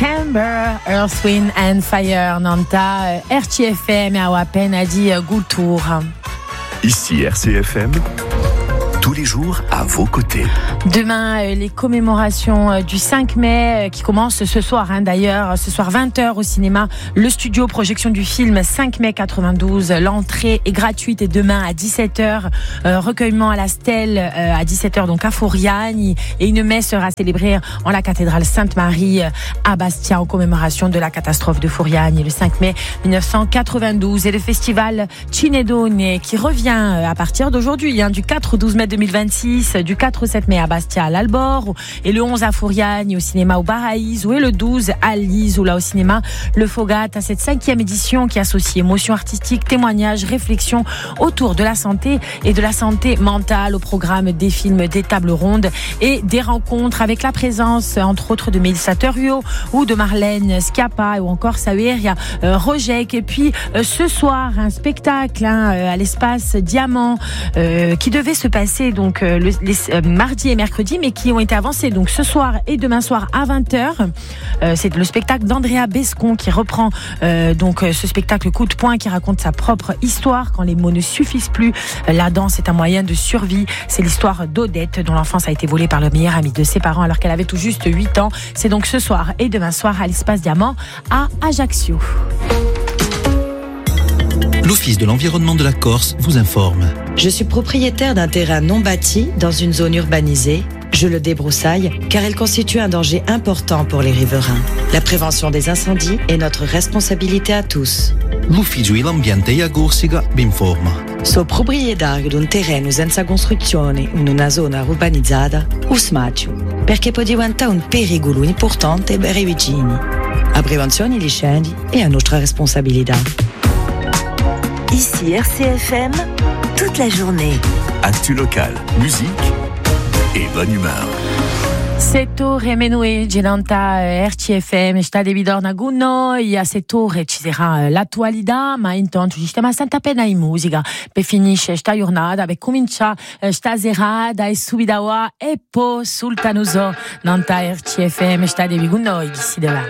September, Earth, Wind and Fire, nanta RCFM a wapen a dit Gultour. Ici RCFM, tous les jours à vos côtés. Demain, les commémorations du 5 mai qui commencent ce soir, d'ailleurs, ce soir 20h au cinéma, le studio projection du film 5 mai 92. L'entrée est gratuite et demain à 17h, recueillement à la Stèle à 17h donc à Fouriagne, et une messe sera célébrée en la cathédrale Sainte-Marie à Bastia en commémoration de la catastrophe de Fouriagne le 5 mai 1992. Et le festival Cinedone qui revient à partir d'aujourd'hui, du 4 au 12 mai 2026, du 4 au 7 mai à Bastia à l'Albor, et le 11 à Fouriagne au cinéma au Baraïs, et le 12 à Lise ou là au cinéma le Fogat, à cette 5e édition qui associe émotion artistique, témoignages, réflexion autour de la santé et de la santé mentale. Au programme des films, des tables rondes et des rencontres avec la présence entre autres de Mélissa Thuriot ou de Marlène Schiappa ou encore Saweria Rojek. Et puis ce soir un spectacle à l'espace Diamant qui devait se passer donc les mardi et mercredi, mais qui ont été avancés donc ce soir et demain soir à 20h. C'est le spectacle d'Andrea Bescon qui reprend donc ce spectacle coup de poing qui raconte sa propre histoire quand les mots ne suffisent plus. La danse est un moyen de survie. C'est l'histoire d'Odette dont l'enfance a été volée par le meilleur ami de ses parents alors qu'elle avait tout juste 8 ans. C'est donc ce soir et demain soir à l'espace Diamant à Ajaccio. L'Office de l'environnement de la Corse vous informe. Je suis propriétaire d'un terrain non bâti dans une zone urbanisée. Je le débroussaille car elle constitue un danger important pour les riverains. La prévention des incendies est notre responsabilité à tous. L'Ufficio dell'Ambiente e Corsica vi informa. So proprietario di un terreno senza costruzione in una zona urbanizzata, usmaccio, perché può diventare un pericolo importante per i vicini. La prevenzione degli incendi è a nostra responsabilità. Ici RCFM, toute la journée. Actu local, musique et bonne humeur. Settore Menue Gelanta RCFM sta devidorna con noi. A settore ci sarà l'attualità, ma intanto ci stiamo santa pena in musica per finire sta giornata, per cominciare sta serata e subito e poi sultanuso nanta RCFM sta devi con noi chi si deve.